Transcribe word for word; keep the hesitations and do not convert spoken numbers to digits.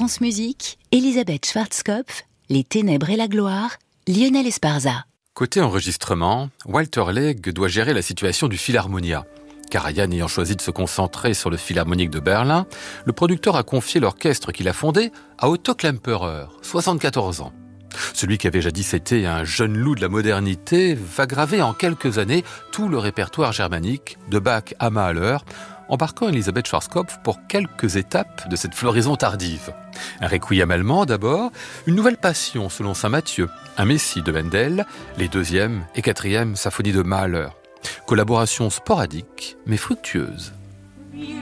France Musique, Elisabeth Schwarzkopf, Les Ténèbres et la Gloire, Lionel Esparza. Côté enregistrement, Walter Legg doit gérer la situation du Philharmonia. Karajan ayant choisi de se concentrer sur le Philharmonique de Berlin, le producteur a confié l'orchestre qu'il a fondé à Otto Klemperer, soixante-quatorze ans. Celui qui avait jadis été un jeune loup de la modernité va graver en quelques années tout le répertoire germanique, de Bach à Mahler, embarquant Elisabeth Schwarzkopf pour quelques étapes de cette floraison tardive. Un requiem allemand d'abord, une nouvelle passion selon saint Matthieu, un Messie de Wendel, les deuxième et quatrième symphonies de Mahler. Collaboration sporadique mais fructueuse.